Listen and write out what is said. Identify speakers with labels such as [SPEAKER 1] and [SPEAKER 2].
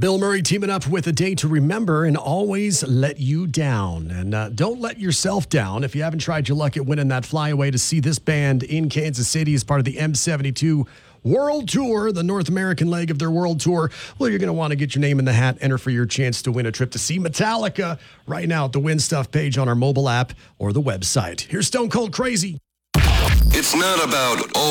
[SPEAKER 1] Bill Murray teaming up with A Day to Remember and Always Let You Down. And don't let yourself down. If you haven't tried your luck at winning that flyaway to see this band in Kansas City as part of the M72 World Tour, the North American leg of their World Tour, well, you're going to want to get your name in the hat, enter for your chance to win a trip to see Metallica right now at the Win Stuff page on our mobile app or the website. Here's Stone Cold Crazy.
[SPEAKER 2] It's not about